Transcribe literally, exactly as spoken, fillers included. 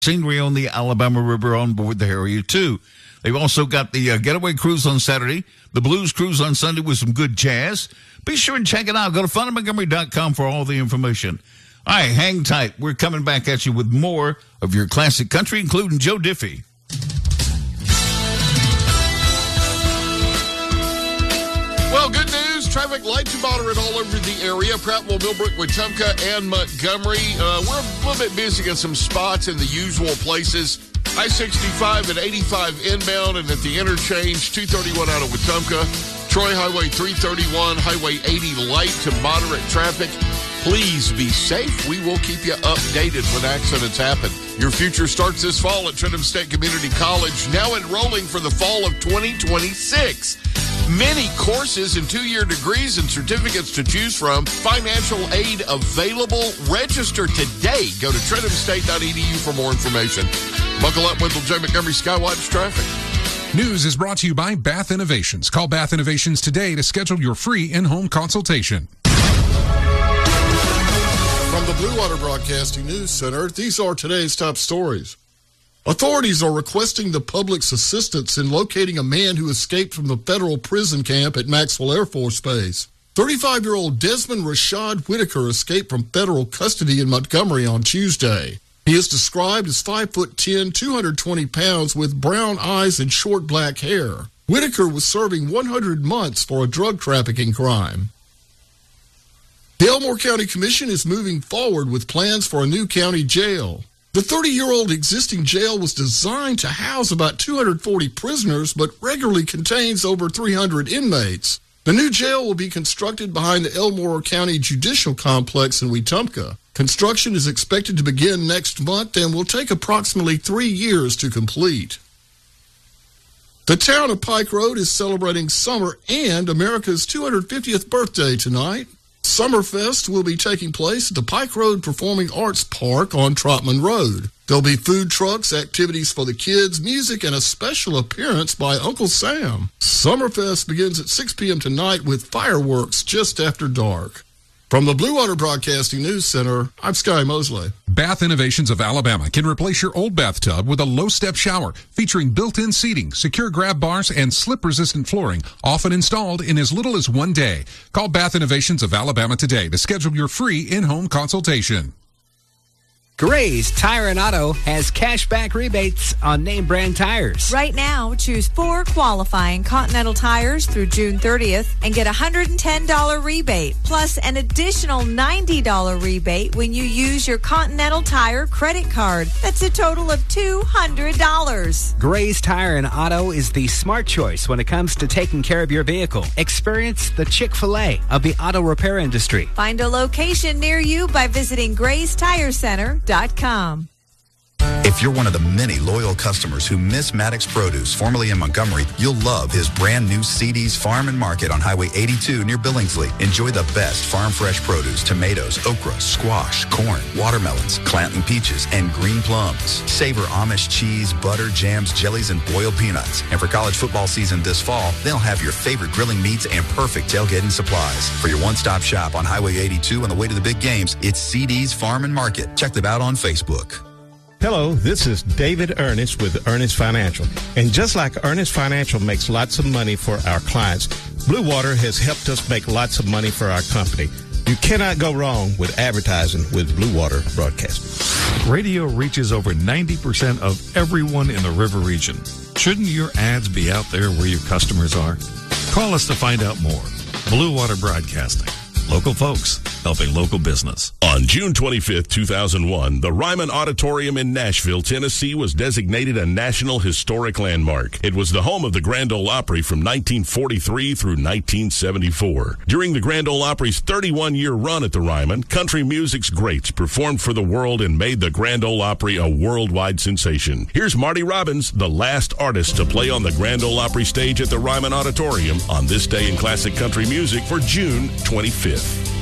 scenery on the Alabama River on board the Harrier two. They've also got the uh, Getaway Cruise on Saturday, the Blues Cruise on Sunday with some good jazz. Be sure and check it out. Go to fun of montgomery dot com for all the information. All right, hang tight. We're coming back at you with more of your classic country, including Joe Diffie. Well, good news. Traffic lights are moderate all over the area. Prattville, Millbrook, Wetumpka, and Montgomery. Uh, we're a little bit busy at some spots in the usual places. I sixty-five and eighty-five inbound, and at the interchange, two thirty-one out of Wetumpka. Troy Highway three thirty-one, Highway eighty light to moderate traffic. Please be safe. We will keep you updated when accidents happen. Your future starts this fall at Trenton State Community College, now enrolling for the fall of twenty twenty-six. Many courses and two-year degrees and certificates to choose from. Financial aid available. Register today. Go to trenton state dot e d u for more information. Buckle up, Wendell J. Montgomery Skywatch Traffic. News is brought to you by Bath Innovations. Call Bath Innovations today to schedule your free in-home consultation. From the Blue Water Broadcasting News Center, these are today's top stories. Authorities are requesting the public's assistance in locating a man who escaped from the federal prison camp at Maxwell Air Force Base. thirty-five-year-old Desmond Rashad Whitaker escaped from federal custody in Montgomery on Tuesday. He is described as five foot ten, two hundred twenty pounds, with brown eyes and short black hair. Whitaker was serving one hundred months for a drug trafficking crime. The Elmore County Commission is moving forward with plans for a new county jail. The thirty-year-old existing jail was designed to house about two hundred forty prisoners, but regularly contains over three hundred inmates. The new jail will be constructed behind the Elmore County Judicial Complex in Wetumpka. Construction is expected to begin next month and will take approximately three years to complete. The town of Pike Road is celebrating summer and America's two hundred fiftieth birthday tonight. Summerfest will be taking place at the Pike Road Performing Arts Park on Trotman Road. There'll be food trucks, activities for the kids, music, and a special appearance by Uncle Sam. Summerfest begins at six p.m. tonight with fireworks just after dark. From the Blue Water Broadcasting News Center, I'm Sky Mosley. Bath Innovations of Alabama can replace your old bathtub with a low-step shower featuring built-in seating, secure grab bars, and slip-resistant flooring, often installed in as little as one day. Call Bath Innovations of Alabama today to schedule your free in-home consultation. Gray's Tire and Auto has cashback rebates on name brand tires. Right now, choose four qualifying Continental tires through June thirtieth and get a one hundred ten dollars rebate, plus an additional ninety dollars rebate when you use your Continental Tire credit card. That's a total of two hundred dollars. Gray's Tire and Auto is the smart choice when it comes to taking care of your vehicle. Experience the Chick-fil-A of the auto repair industry. Find a location near you by visiting grays tire center dot com. If you're one of the many loyal customers who miss Maddox Produce, formerly in Montgomery, you'll love his brand new C D's Farm and Market on Highway eighty-two near Billingsley. Enjoy the best farm fresh produce, tomatoes, okra, squash, corn, watermelons, Clanton peaches, and green plums. Savor Amish cheese, butter, jams, jellies, and boiled peanuts. And for college football season this fall, they'll have your favorite grilling meats and perfect tailgating supplies. For your one-stop shop on Highway eighty-two on the way to the big games, it's C D's Farm and Market. Check them out on Facebook. Hello, this is David Ernest with Ernest Financial. And just like Ernest Financial makes lots of money for our clients, Blue Water has helped us make lots of money for our company. You cannot go wrong with advertising with Blue Water Broadcasting. Radio reaches over ninety percent of everyone in the river region. Shouldn't your ads be out there where your customers are? Call us to find out more. Blue Water Broadcasting. Local folks helping local business. On June twenty-fifth, two thousand one, the Ryman Auditorium in Nashville, Tennessee was designated a National Historic Landmark. It was the home of the Grand Ole Opry from nineteen forty-three through nineteen seventy-four. During the Grand Ole Opry's thirty-one-year run at the Ryman, country music's greats performed for the world and made the Grand Ole Opry a worldwide sensation. Here's Marty Robbins, the last artist to play on the Grand Ole Opry stage at the Ryman Auditorium on this day in classic country music for June twenty-fifth.